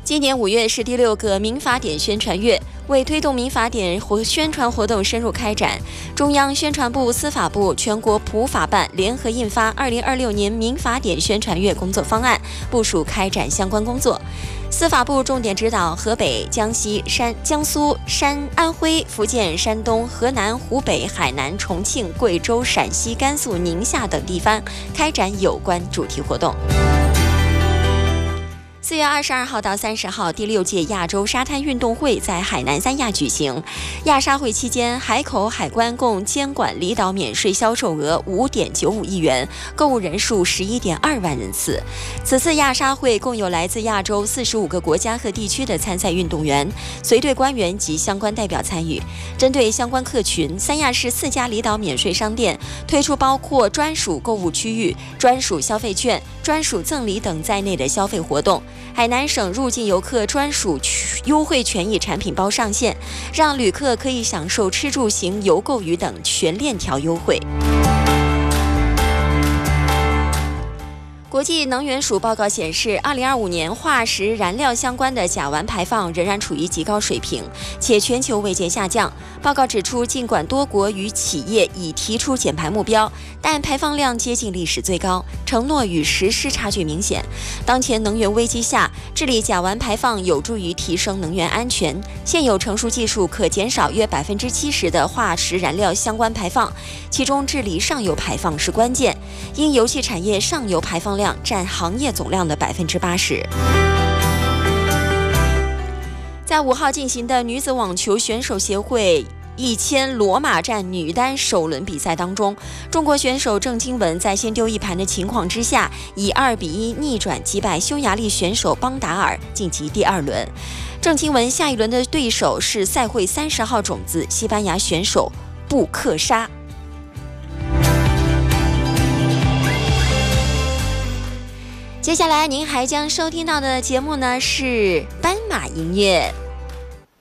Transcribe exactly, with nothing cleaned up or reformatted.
今年五月是第六个民法典宣传月，为推动民法典活宣传活动深入开展，中央宣传部、司法部、全国普法办联合印发《二零二六年民法典宣传月工作方案》，部署开展相关工作。司法部重点指导河北、江西、山、江苏、山、安徽、福建、山东、河南、湖北、海南、重庆、贵州、陕西、甘肃、宁夏等地方开展有关主题活动。四月二十二号到三十号，第六届亚洲沙滩运动会在海南三亚举行。亚沙会期间，海口海关共监管离岛免税销售额五点九五亿元，购物人数十一点二万人次。此次亚沙会共有来自亚洲四十五个国家和地区的参赛运动员、随队官员及相关代表参与。针对相关客群，三亚市四家离岛免税商店推出包括专属购物区域、专属消费券、专属赠礼等在内的消费活动。海南省入境游客专属优惠权益产品包上线，让旅客可以享受吃住行游购娱等全链条优惠。国际能源署报告显示，二零二五年化石燃料相关的甲烷排放仍然处于极高水平，且全球未见下降。报告指出，尽管多国与企业已提出减排目标，但排放量接近历史最高，承诺与实施差距明显。当前能源危机下，治理甲烷排放有助于提升能源安全。现有成熟技术可减少约百分之七十的化石燃料相关排放，其中治理上游排放是关键。因油气产业上游排放量占行业总量的百分之八十。在五号进行的女子网球选手协会一千罗马站女单首轮比赛当中，中国选手郑钦文在先丢一盘的情况之下，以二比一逆转击败匈牙利选手邦达尔，晋级第二轮。郑钦文下一轮的对手是赛会三十号种子西班牙选手布克沙。接下来您还将收听到的节目呢是斑马音乐。